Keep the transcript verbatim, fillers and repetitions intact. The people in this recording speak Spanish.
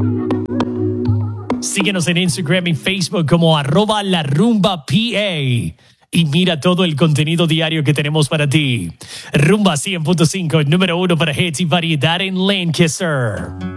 Síguenos en Instagram y Facebook como arroba la rumba P A. Y mira todo el contenido diario que tenemos para ti. Rumba cien punto cinco, número uno para hits y variedad en Lancaster.